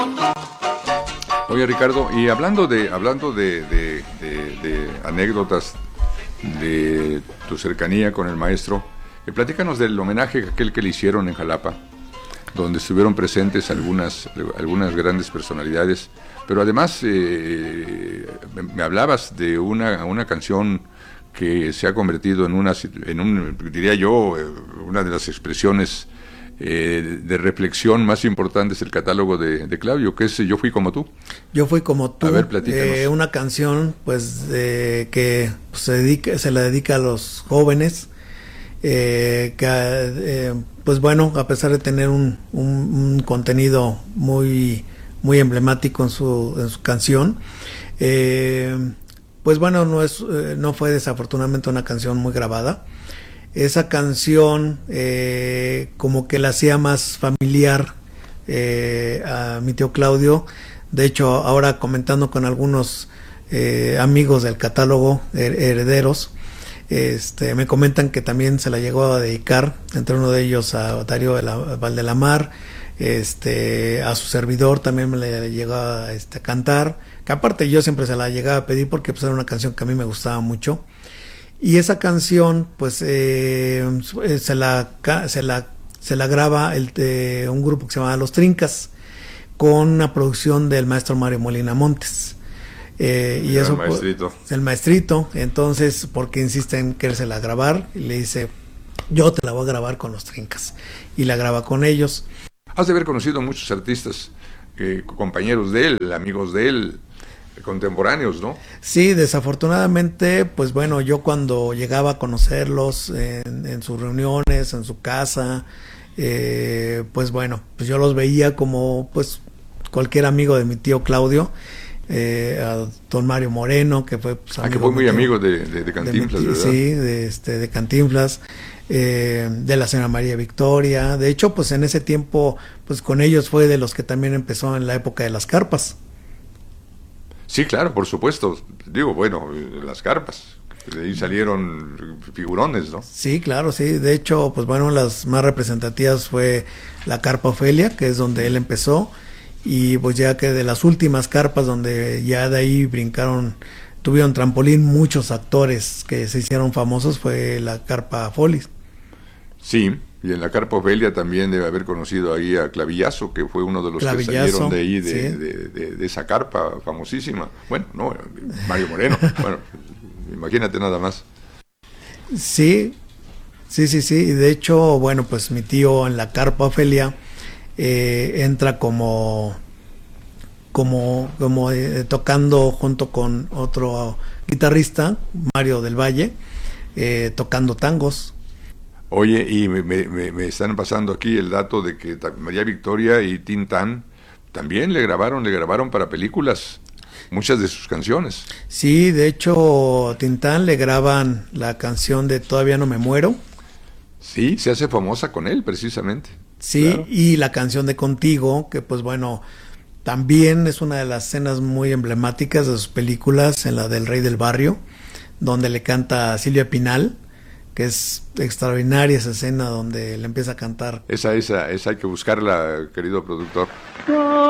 Oye, Ricardo, y hablando de anécdotas de tu cercanía con el maestro, platícanos del homenaje aquel que le hicieron en Jalapa, donde estuvieron presentes algunas grandes personalidades, pero además me hablabas de una canción que se ha convertido diría yo, una de las expresiones de reflexión más importantes del catálogo de Claudio, que es Yo fui como tú. Yo fui como tú. A ver, platícanos. Una canción pues que pues, se la dedica a los jóvenes, pues bueno, a pesar de tener un contenido muy emblemático en su canción, pues bueno, no fue desafortunadamente una canción muy grabada. Esa canción como que la hacía más familiar a mi tío Claudio. De hecho, ahora comentando con algunos amigos del catálogo, herederos, me comentan que también se la llegó a dedicar, entre uno de ellos a Darío Valdelamar, a su servidor también me la llegó a cantar, que aparte yo siempre se la llegaba a pedir porque pues era una canción que a mí me gustaba mucho. Y esa canción pues se la graba un grupo que se llama Los Trincas, con una producción del maestro Mario Molina Montes. Y eso, el maestrito. Entonces, porque insiste en querérsela grabar, y le dice, yo te la voy a grabar con Los Trincas, y la graba con ellos. Has de haber conocido muchos artistas, compañeros de él, amigos de él, contemporáneos, ¿no? Sí, desafortunadamente, pues bueno, yo cuando llegaba a conocerlos en sus reuniones, en su casa, pues bueno, pues yo los veía como pues cualquier amigo de mi tío Claudio, a don Mario Moreno, que fue pues, que fue muy amigo de Cantinflas, ¿verdad? Sí, de Cantinflas, de la señora María Victoria. De hecho, pues en ese tiempo, pues con ellos fue de los que también empezó en la época de las carpas. Sí, claro, por supuesto. Digo, bueno, las carpas, de ahí salieron figurones, ¿no? Sí, claro, sí. De hecho, pues bueno, las más representativas fue la carpa Ofelia, que es donde él empezó, y pues ya que de las últimas carpas donde ya de ahí tuvieron trampolín muchos actores que se hicieron famosos, fue la carpa Folis. Sí, y en la carpa Ofelia también debe haber conocido ahí a Clavillazo, que fue uno de los que salieron de ahí, sí. de esa carpa famosísima. Bueno, no, Mario Moreno, bueno, imagínate nada más. Sí. Y de hecho, bueno, pues mi tío en la carpa Ofelia entra como tocando junto con otro guitarrista, Mario del Valle, tocando tangos. Oye, y me están pasando aquí el dato de que María Victoria y Tintán también le grabaron para películas muchas de sus canciones. Sí, de hecho, Tintán le graban la canción de Todavía no me muero. Sí, se hace famosa con él, precisamente. Sí, claro. Y la canción de Contigo, que pues bueno, también es una de las escenas muy emblemáticas de sus películas, en la del Rey del Barrio, donde le canta a Silvia Pinal, que es extraordinaria esa escena donde le empieza a cantar. Esa hay que buscarla, querido productor.